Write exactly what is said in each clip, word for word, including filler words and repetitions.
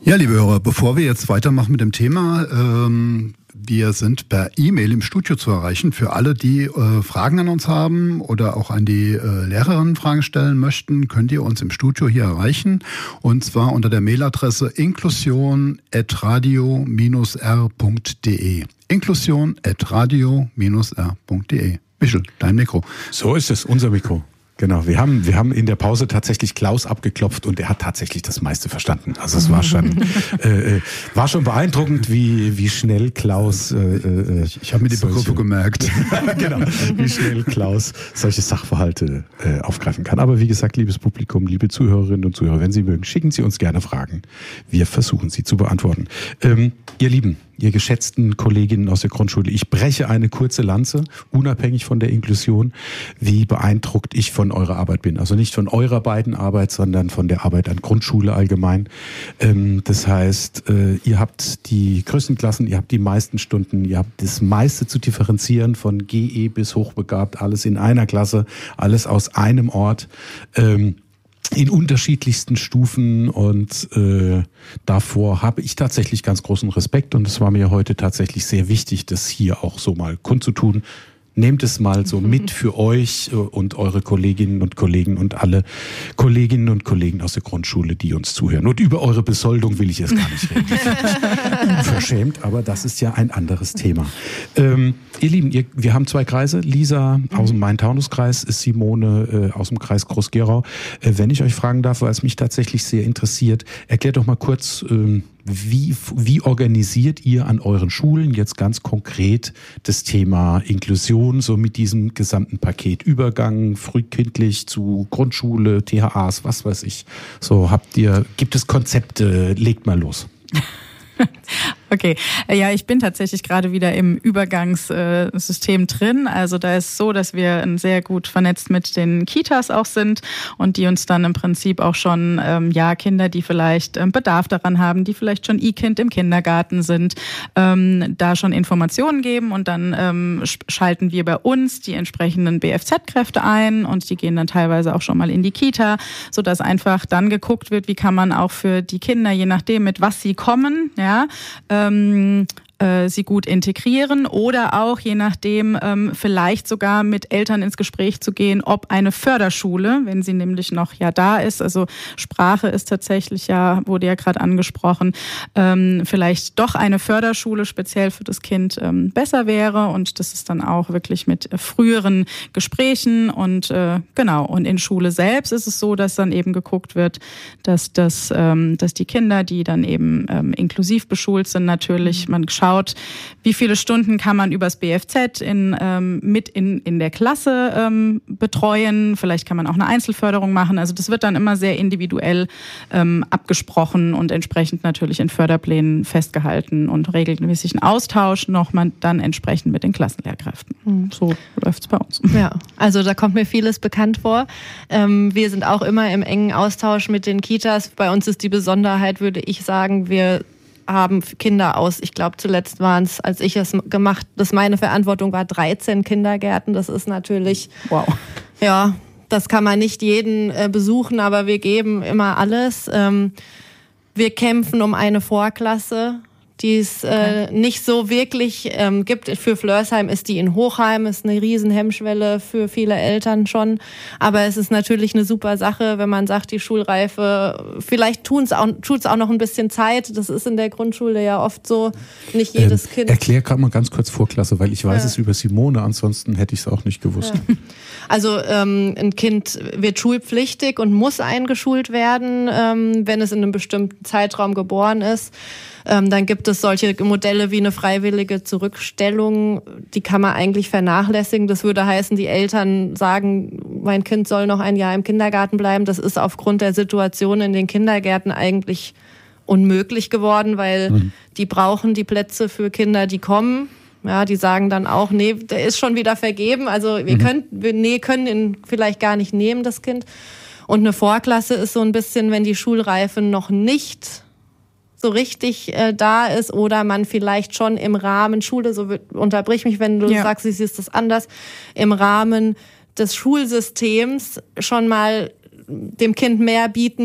Ja, liebe Hörer, bevor wir jetzt weitermachen mit dem Thema, ähm, wir sind per E-Mail im Studio zu erreichen für alle, die äh, Fragen an uns haben oder auch an die äh, Lehrerin Fragen stellen möchten, könnt ihr uns im Studio hier erreichen, und zwar unter der Mailadresse inklusion at radio dash r punkt de. inklusion at radio dash r punkt de. Michel, dein Mikro. So ist es, unser Mikro. Genau, wir haben wir haben in der Pause tatsächlich Klaus abgeklopft und er hat tatsächlich das meiste verstanden. Also es war schon äh, war schon beeindruckend, wie wie schnell Klaus äh, äh, ich, ich habe mir die solche, Begriffe gemerkt. Genau, wie schnell Klaus solche Sachverhalte äh, aufgreifen kann. Aber wie gesagt, liebes Publikum, liebe Zuhörerinnen und Zuhörer, wenn Sie mögen, schicken Sie uns gerne Fragen. Wir versuchen sie zu beantworten. Ähm, ihr Lieben, ihr geschätzten Kolleginnen aus der Grundschule, ich breche eine kurze Lanze, unabhängig von der Inklusion, wie beeindruckt ich von eurer Arbeit bin. Also nicht von eurer beiden Arbeit, sondern von der Arbeit an Grundschule allgemein. Ähm, das heißt, äh, ihr habt die größten Klassen, ihr habt die meisten Stunden, ihr habt das meiste zu differenzieren, von G E bis hochbegabt, alles in einer Klasse, alles aus einem Ort. Ähm, in unterschiedlichsten Stufen, und äh, davor habe ich tatsächlich ganz großen Respekt, und es war mir heute tatsächlich sehr wichtig, das hier auch so mal kundzutun. Nehmt es mal so mit für euch und eure Kolleginnen und Kollegen und alle Kolleginnen und Kollegen aus der Grundschule, die uns zuhören. Und über eure Besoldung will ich jetzt gar nicht reden. Unverschämt, aber das ist ja ein anderes Thema. Ähm, ihr Lieben, ihr, wir haben zwei Kreise. Lisa aus dem Main-Taunus-Kreis, Simone äh, aus dem Kreis Groß-Gerau. Äh, wenn ich euch fragen darf, weil es mich tatsächlich sehr interessiert, erklärt doch mal kurz, ähm, Wie, wie organisiert ihr an euren Schulen jetzt ganz konkret das Thema Inklusion, so mit diesem gesamten Paket Übergang, frühkindlich zu Grundschule, T H As, was weiß ich. So habt ihr, gibt es Konzepte, legt mal los. Okay, ja, ich bin tatsächlich gerade wieder im Übergangssystem drin. Also da ist so, dass wir sehr gut vernetzt mit den Kitas auch sind und die uns dann im Prinzip auch schon, ähm, ja, Kinder, die vielleicht ähm, Bedarf daran haben, die vielleicht schon E-Kind im Kindergarten sind, ähm, da schon Informationen geben, und dann ähm, schalten wir bei uns die entsprechenden B F Z-Kräfte ein, und die gehen dann teilweise auch schon mal in die Kita, sodass einfach dann geguckt wird, wie kann man auch für die Kinder, je nachdem mit was sie kommen, ja, ähm, äh, sie gut integrieren, oder auch je nachdem ähm, vielleicht sogar mit Eltern ins Gespräch zu gehen, ob eine Förderschule, wenn sie nämlich noch ja da ist, also Sprache ist tatsächlich ja, wurde ja gerade angesprochen, ähm, vielleicht doch eine Förderschule speziell für das Kind ähm, besser wäre, und das ist dann auch wirklich mit äh, früheren Gesprächen, und äh, genau, und in Schule selbst ist es so, dass dann eben geguckt wird, dass das, ähm, dass die Kinder, die dann eben ähm, inklusiv beschult sind, natürlich, man schaut, wie viele Stunden kann man übers B F Z in, ähm, mit in, in der Klasse ähm, betreuen. Vielleicht kann man auch eine Einzelförderung machen. Also das wird dann immer sehr individuell ähm, abgesprochen und entsprechend natürlich in Förderplänen festgehalten und regelmäßigen Austausch noch mal dann entsprechend mit den Klassenlehrkräften. Mhm. So läuft es bei uns. Ja, also da kommt mir vieles bekannt vor. Ähm, wir sind auch immer im engen Austausch mit den Kitas. Bei uns ist die Besonderheit, würde ich sagen, wir haben Kinder aus, ich glaube zuletzt waren es, als ich es gemacht, das meine Verantwortung war, dreizehn Kindergärten. Das ist natürlich, wow. Ja, das kann man nicht jeden äh, besuchen, aber wir geben immer alles. Ähm, wir kämpfen um eine Vorklasse, die es äh, okay. nicht so wirklich ähm, gibt. Für Flörsheim ist die in Hochheim, ist eine riesen Hemmschwelle für viele Eltern schon. Aber es ist natürlich eine super Sache, wenn man sagt, die Schulreife, vielleicht tun's auch, tut's auch noch ein bisschen Zeit. Das ist in der Grundschule ja oft so, nicht jedes ähm, Kind. Erklär gerade mal ganz kurz Vorklasse, weil ich weiß ja. es über Simone, ansonsten hätte ich es auch nicht gewusst. Ja. Also ähm, ein Kind wird schulpflichtig und muss eingeschult werden, ähm, wenn es in einem bestimmten Zeitraum geboren ist. Ähm, dann gibt es solche Modelle wie eine freiwillige Zurückstellung, die kann man eigentlich vernachlässigen. Das würde heißen, die Eltern sagen, mein Kind soll noch ein Jahr im Kindergarten bleiben. Das ist aufgrund der Situation in den Kindergärten eigentlich unmöglich geworden, weil mhm. die brauchen die Plätze für Kinder, die kommen. Ja, die sagen dann auch, nee, der ist schon wieder vergeben. Also wir mhm. können, wir nee, können ihn vielleicht gar nicht nehmen, das Kind. Und eine Vorklasse ist so ein bisschen, wenn die Schulreife noch nicht so richtig äh, da ist oder man vielleicht schon im Rahmen Schule, so unterbrich mich, wenn du ja. sagst, sie siehst das anders, im Rahmen des Schulsystems schon mal dem Kind mehr bieten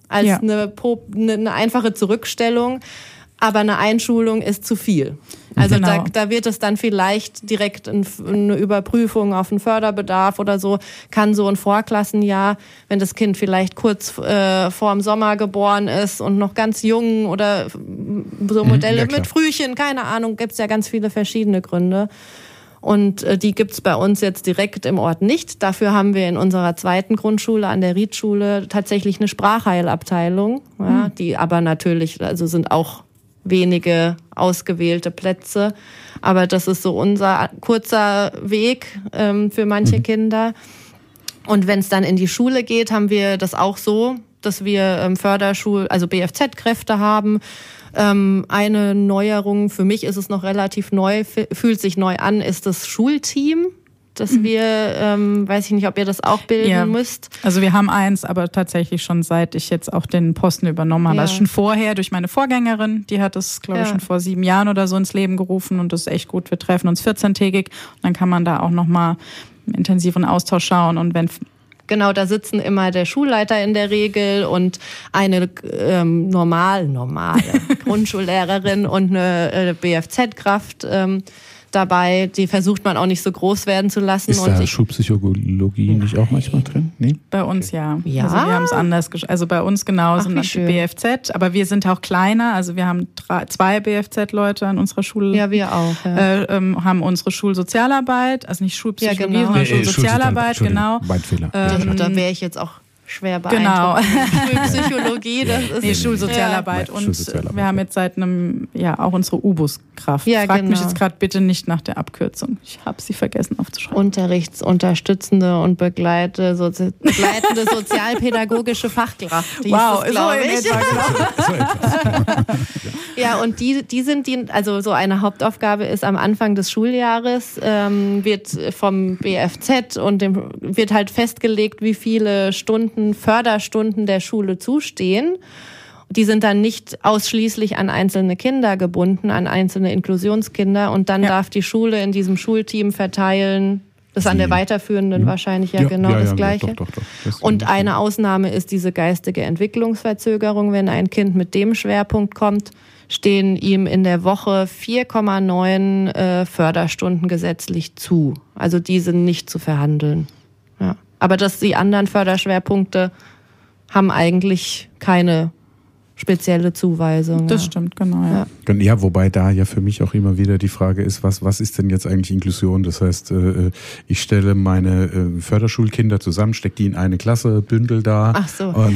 als Ja. eine, eine, eine einfache Zurückstellung. Aber eine Einschulung ist zu viel. Also Genau. da, da wird es dann vielleicht direkt ein, eine Überprüfung auf einen Förderbedarf oder so, kann so ein Vorklassenjahr, wenn das Kind vielleicht kurz äh, vor dem Sommer geboren ist und noch ganz jung oder so Modelle ja, klar. mit Frühchen, keine Ahnung, gibt's ja ganz viele verschiedene Gründe. Und äh, die gibt's bei uns jetzt direkt im Ort nicht. Dafür haben wir in unserer zweiten Grundschule an der Riedschule tatsächlich eine Sprachheilabteilung, ja, mhm. die aber natürlich, also sind auch wenige ausgewählte Plätze. Aber das ist so unser kurzer Weg ähm, für manche mhm. Kinder. Und wenn es dann in die Schule geht, haben wir das auch so, dass wir ähm, Förderschul-, also B F Z-Kräfte haben. Ähm, eine Neuerung, für mich ist es noch relativ neu, f- fühlt sich neu an, ist das Schulteam. Dass mhm. wir, ähm, weiß ich nicht, ob ihr das auch bilden ja. müsst. Also wir haben eins, aber tatsächlich schon seit ich jetzt auch den Posten übernommen habe. Ja. Also schon vorher durch meine Vorgängerin, die hat es, glaube ich, Ja. schon vor sieben Jahren oder so ins Leben gerufen und das ist echt gut. Wir treffen uns vierzehntägig und dann kann man da auch nochmal einen intensiveren Austausch schauen und wenn Genau, da sitzen immer der Schulleiter in der Regel und eine ähm, normal, normale Grundschullehrerin und eine äh, B F Z-Kraft ähm, dabei. Die versucht man auch nicht so groß werden zu lassen. Ist und da ich, Schulpsychologie nicht auch manchmal drin? Nee? bei uns ja. Ja? Also wir haben es anders, gesch- also bei uns genau Ach, sind wie das die schön. B F Z, aber wir sind auch kleiner, also wir haben drei, zwei B F Z-Leute an unserer Schule. ja, wir auch. Ja. Äh, ähm, haben unsere Schulsozialarbeit, also nicht Schulpsychologie, Ja, genau. sondern Äh, äh, Schulsozialarbeit, genau. Mein Fehler. Ähm, Ja, da wäre ich jetzt auch schwer Genau. beeindruckt. Schulpsychologie, das ist Nee, Schulsozialarbeit. Ja. Und Schulsozialarbeit, wir haben ja. jetzt seit einem, ja, auch unsere U B U S-Kraft. Ja, Fragt mich genau. jetzt gerade bitte nicht nach der Abkürzung. Ich habe sie vergessen aufzuschreiben. Unterrichtsunterstützende und begleite, sozi begleitende sozialpädagogische Fachkraft. hieß wow, es, glaub so in ich. etwa, genau. So etwas. Ja, und die, die sind die, also so eine Hauptaufgabe ist am Anfang des Schuljahres, ähm, wird vom B F Z und dem, wird halt festgelegt, wie viele Stunden, Förderstunden der Schule zustehen. Die sind dann nicht ausschließlich an einzelne Kinder gebunden, an einzelne Inklusionskinder. Und dann Ja. darf die Schule in diesem Schulteam verteilen. Das ist an der weiterführenden Ja. wahrscheinlich ja, Ja, genau ja, das ja, Gleiche. doch, doch, doch. Das Und ist eine Ausnahme ist diese geistige Entwicklungsverzögerung. Wenn ein Kind mit dem Schwerpunkt kommt, stehen ihm in der Woche vier Komma neun äh, Förderstunden gesetzlich zu. Also die sind nicht zu verhandeln. Ja. Aber dass die anderen Förderschwerpunkte haben eigentlich keine spezielle Zuweisung. Das ja. stimmt, genau. Ja. Ja. Ja, wobei da ja für mich auch immer wieder die Frage ist, was, was ist denn jetzt eigentlich Inklusion? Das heißt, äh, ich stelle meine äh, Förderschulkinder zusammen, stecke die in eine Klasse, bündel da Ach so. und,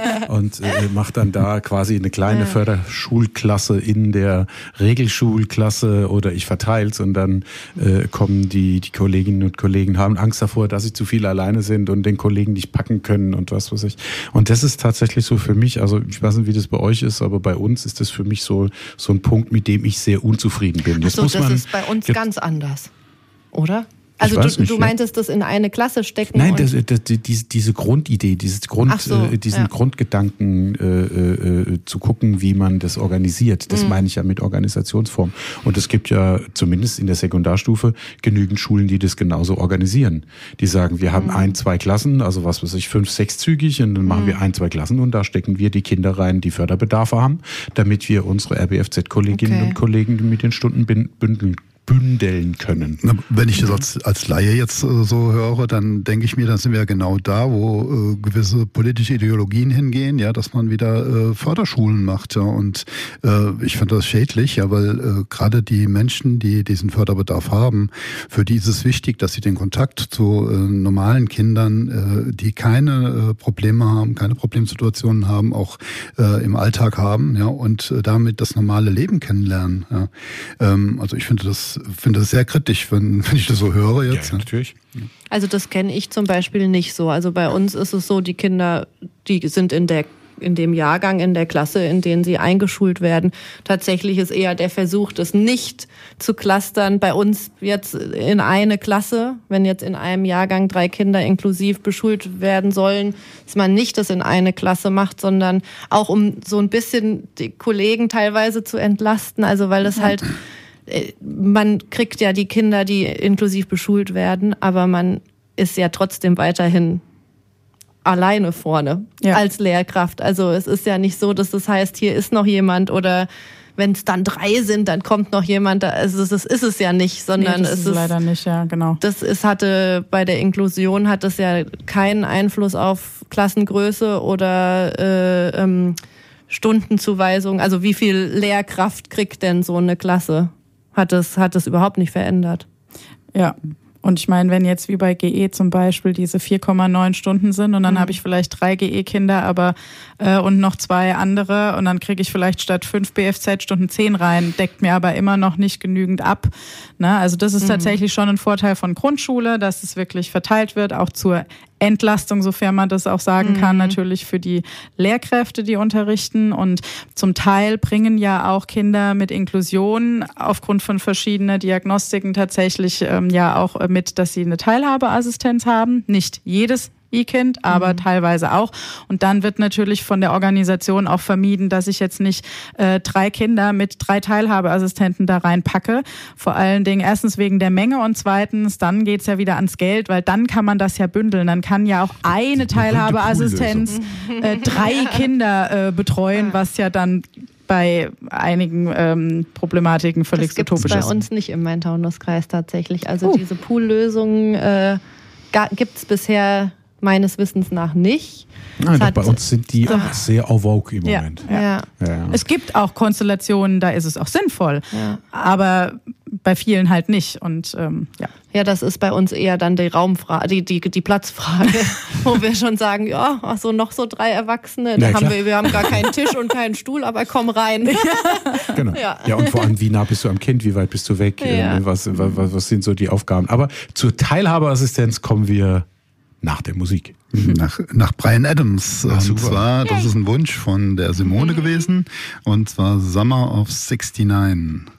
und äh, mache dann da quasi eine kleine Ja. Förderschulklasse in der Regelschulklasse oder ich verteil's und dann äh, kommen die, die Kolleginnen und Kollegen, haben Angst davor, dass sie zu viel alleine sind und den Kollegen nicht packen können und was weiß ich. Und das ist tatsächlich so für mich, also ich weiß nicht, wie das bei euch ist, aber bei uns ist das für mich so, so ein Punkt, mit dem ich sehr unzufrieden bin. Jetzt So, muss das man, ist bei uns jetzt, ganz anders, oder? Also weiß du, nicht, du ja. meintest das in eine Klasse stecken. Nein, und das, das, die- diese, diese Grundidee, dieses Grund, Ach so, äh, diesen ja. Grundgedanken äh, äh, zu gucken, wie man das organisiert, das Mhm. meine ich ja mit Organisationsform. Und es gibt ja zumindest in der Sekundarstufe genügend Schulen, die das genauso organisieren. Die sagen, wir haben Mhm. ein, zwei Klassen, also was weiß ich, fünf, sechszügig und dann machen Mhm. wir ein, zwei Klassen und da stecken wir die Kinder rein, die Förderbedarfe haben, damit wir unsere R B F Z-Kolleginnen Okay. und Kollegen mit den Stunden bin- bündeln bündeln können. Na, wenn ich das als, als Laie jetzt äh, so höre, dann denke ich mir, dann sind wir ja genau da, wo äh, gewisse politische Ideologien hingehen, ja, dass man wieder äh, Förderschulen macht, ja, und äh, ich finde das schädlich, ja, weil äh, gerade die Menschen, die diesen Förderbedarf haben, für die ist es wichtig, dass sie den Kontakt zu äh, normalen Kindern, äh, die keine äh, Probleme haben, keine Problemsituationen haben, auch äh, im Alltag haben, ja, und äh, damit das normale Leben kennenlernen, ja. Ähm, also ich finde das finde das sehr kritisch, wenn, wenn ich das so höre jetzt. Ja, ja, natürlich. Also das kenne ich zum Beispiel nicht so. Also bei uns ist es so, die Kinder, die sind in der in dem Jahrgang, in der Klasse, in denen sie eingeschult werden. Tatsächlich ist eher der Versuch, das nicht zu clustern. Bei uns jetzt in eine Klasse, wenn jetzt in einem Jahrgang drei Kinder inklusiv beschult werden sollen, dass man nicht das in eine Klasse macht, sondern auch um so ein bisschen die Kollegen teilweise zu entlasten. Also weil das halt, man kriegt ja die Kinder, die inklusiv beschult werden, aber man ist ja trotzdem weiterhin alleine vorne ja. als Lehrkraft. Also es ist ja nicht so, dass das heißt, hier ist noch jemand oder wenn es dann drei sind, dann kommt noch jemand. Also das ist es ja nicht, sondern nee, das es ist ist leider nicht, ja, genau. Das ist, hatte bei der Inklusion hat das ja keinen Einfluss auf Klassengröße oder äh, ähm, Stundenzuweisung. Also wie viel Lehrkraft kriegt denn so eine Klasse? Hat es hat es überhaupt nicht verändert. Ja. Und ich meine, wenn jetzt wie bei G E zum Beispiel diese vier Komma neun Stunden sind und dann mhm. habe ich vielleicht drei G E-Kinder aber äh, und noch zwei andere und dann kriege ich vielleicht statt fünf B F Z-Stunden zehn rein, deckt mir aber immer noch nicht genügend ab. Ne? Also das ist mhm. tatsächlich schon ein Vorteil von Grundschule, dass es wirklich verteilt wird, auch zur Entlastung, sofern man das auch sagen kann, mhm. natürlich für die Lehrkräfte, die unterrichten. Und zum Teil bringen ja auch Kinder mit Inklusion aufgrund von verschiedenen Diagnostiken tatsächlich ähm, ja auch mit, dass sie eine Teilhabeassistenz haben. Nicht jedes E-Kind, aber mhm. teilweise auch. Und dann wird natürlich von der Organisation auch vermieden, dass ich jetzt nicht äh, drei Kinder mit drei Teilhabeassistenten da reinpacke. Vor allen Dingen erstens wegen der Menge und zweitens, dann geht's ja wieder ans Geld, weil dann kann man das ja bündeln. Dann kann ja auch eine Teilhabeassistenz äh, drei Kinder äh, betreuen, was ja dann bei einigen ähm, Problematiken völlig utopisch ist. Das bei uns nicht im Main-Taunus-Kreis tatsächlich. Also uh. diese Pool-Lösungen äh, gibt es bisher meines Wissens nach nicht. Nein, doch, bei uns sind die auch sehr en vogue im Moment. Ja, ja. Ja, ja. Es gibt auch Konstellationen, da ist es auch sinnvoll, ja. aber bei vielen halt nicht. Und ähm, ja. Ja, das ist bei uns eher dann die Raumfrage, die, die, die Platzfrage, wo wir schon sagen, ja, ach so, noch so drei Erwachsene, da ja, haben wir, wir haben gar keinen Tisch und keinen Stuhl, aber komm rein. Genau. Ja. ja, und vor allem, wie nah bist du am Kind, wie weit bist du weg, ja. was, was, was sind so die Aufgaben. Aber zur Teilhabeassistenz kommen wir nach der Musik. Nach, nach Bryan Adams. Ach, und zwar, das ist ein Wunsch von der Simone gewesen. Und zwar Summer of sixty-nine.